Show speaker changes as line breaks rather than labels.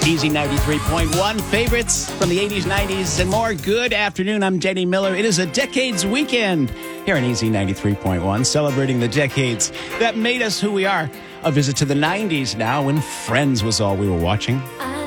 Easy 93.1, favorites from the 80s, 90s, and more. Good afternoon, I'm Denny Miller. It is a Decades Weekend here on Easy 93.1, celebrating the decades that made us who we are. A visit to the 90s now, when Friends was all we were watching.